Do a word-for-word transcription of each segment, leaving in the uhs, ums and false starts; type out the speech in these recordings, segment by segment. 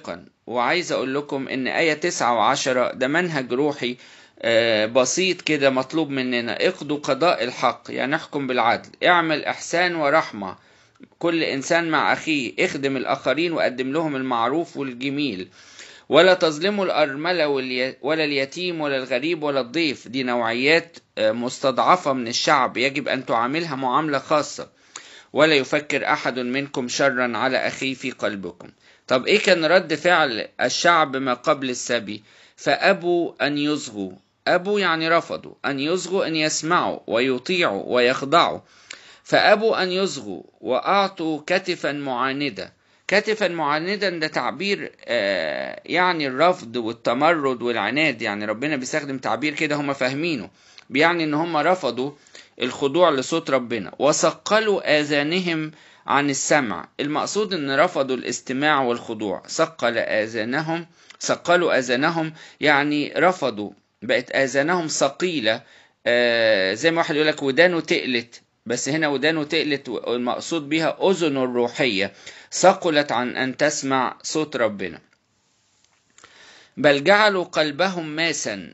خالقا. وعايز أقول لكم إن آية تسعة وعشرة ده منهج روحي بسيط كده مطلوب مننا. اقضوا قضاء الحق، يعني احكم بالعدل، اعمل إحسان ورحمة كل إنسان مع أخيه، اخدم الآخرين وقدم لهم المعروف والجميل، ولا تظلموا الأرملة ولا اليتيم ولا الغريب ولا الضيف. دي نوعيات مستضعفة من الشعب يجب أن تعاملها معاملة خاصة. ولا يفكر أحد منكم شرا على أخيه في قلبكم. طب إيه كان رد فعل الشعب ما قبل السبي؟ فأبوا أن يصغوا. أبوا يعني رفضوا أن يصغوا، أن يسمعوا ويطيعوا ويخضعوا. فأبوا أن يصغوا وأعطوا كتفا معاندة. كتفا معاندا ده تعبير آه يعني الرفض والتمرد والعناد. يعني ربنا بيستخدم تعبير كده هم فاهمينه، بيعني ان هم رفضوا الخضوع لصوت ربنا. وثقلوا آذانهم عن السمع. المقصود ان رفضوا الاستماع والخضوع. ثقل آذانهم، ثقلوا آذانهم يعني رفضوا، بقت آذانهم ثقيلة. آه زي ما واحد يقول لك ودانه تقلت، بس هنا ودانه تقلت والمقصود بها أذن الروحية ثقلت عن أن تسمع صوت ربنا. بل جعلوا قلبهم ماسا.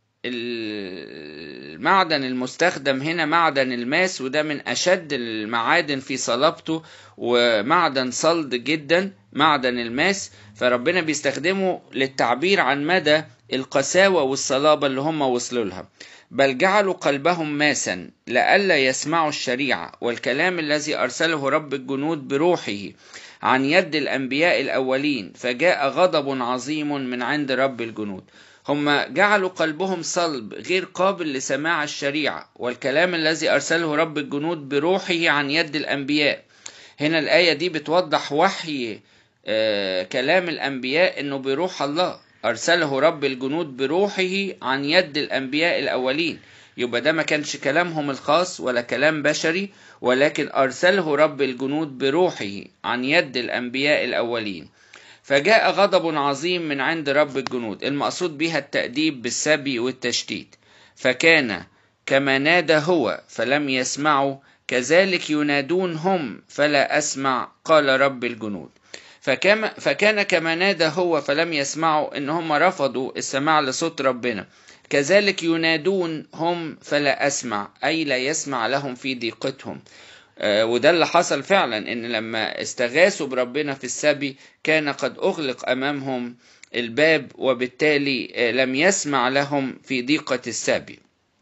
المعدن المستخدم هنا معدن الماس، وده من أشد المعادن في صلابته، ومعدن صلد جدا معدن الماس. فربنا بيستخدمه للتعبير عن مدى القساوة والصلابة اللي هم وصلوا لها. بل جعلوا قلبهم ماسا لئلا يسمعوا الشريعة والكلام الذي أرسله رب الجنود بروحه عن يد الأنبياء الأولين، فجاء غضب عظيم من عند رب الجنود. هم جعلوا قلبهم صلب غير قابل لسماع الشريعة والكلام الذي أرسله رب الجنود بروحه عن يد الأنبياء. هنا الآية دي بتوضح وحي آه كلام الأنبياء إنه بروح الله أرسله رب الجنود بروحه عن يد الأنبياء الأولين. يبقى ده ما كانش كلامهم الخاص ولا كلام بشري، ولكن أرسله رب الجنود بروحه عن يد الأنبياء الأولين. فجاء غضب عظيم من عند رب الجنود. المقصود بها التأديب بالسبي والتشتيت. فكان كما نادى هو فلم يسمعوا، كذلك ينادون هم فلا أسمع، قال رب الجنود. فكما فكان كما نادى هو فلم يسمعوا، إن هم رفضوا السماع لصوت ربنا. كذلك ينادون هم فلا أسمع، أي لا يسمع لهم في ضيقتهم. آه وده اللي حصل فعلا، إن لما استغاثوا بربنا في السبي كان قد أغلق أمامهم الباب، وبالتالي آه لم يسمع لهم في ضيقة السبي.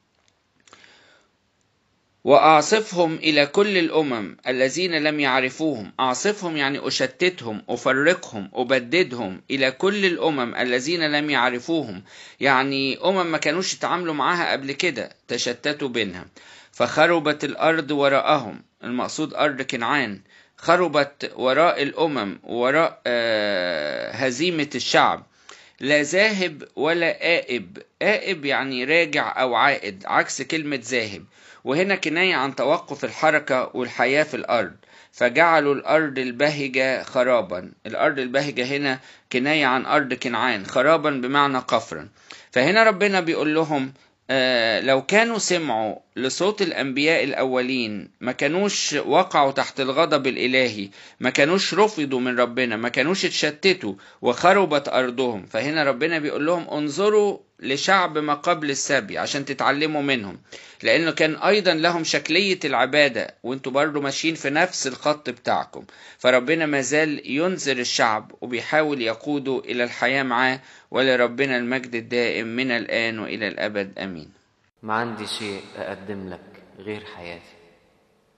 وأعصفهم إلى كل الأمم الذين لم يعرفوهم. أعصفهم يعني أشتتهم، أفرقهم، أبددهم إلى كل الأمم الذين لم يعرفوهم، يعني أمم ما كانوش يتعاملوا معها قبل كده تشتتوا بينها. فخربت الأرض وراءهم. المقصود أرض كنعان خربت وراء الأمم، وراء آه هزيمة الشعب. لا ذاهب ولا آئب. آئب يعني راجع أو عائد، عكس كلمة ذاهب. وهنا كناية عن توقف الحركة والحياة في الأرض. فجعلوا الأرض البهجة خرابا. الأرض البهجة هنا كناية عن أرض كنعان، خرابا بمعنى قفرا. فهنا ربنا بيقول لهم آه لو كانوا سمعوا لصوت الأنبياء الأولين ما كانوش وقعوا تحت الغضب الإلهي، ما كانوش رفضوا من ربنا، ما كانوش اتشتتوا وخربت أرضهم. فهنا ربنا بيقول لهم انظروا لشعب ما قبل السبي عشان تتعلموا منهم، لأنه كان أيضا لهم شكلية العبادة، وانتوا برضو ماشيين في نفس الخط بتاعكم. فربنا مازال ينذر الشعب وبيحاول يقوده إلى الحياة معاه. ولربنا المجد الدائم من الآن وإلى الأبد، أمين. ما عندي شيء أقدم لك غير حياتي.